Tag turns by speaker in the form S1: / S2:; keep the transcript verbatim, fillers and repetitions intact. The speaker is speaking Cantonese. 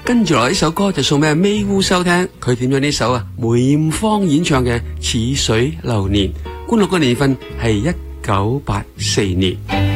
S1: 跟住落呢首歌就送俾美烏收聽，佢點咗呢首啊梅艷芳演唱嘅《似水流年》，歡樂嘅年份係一九八四年。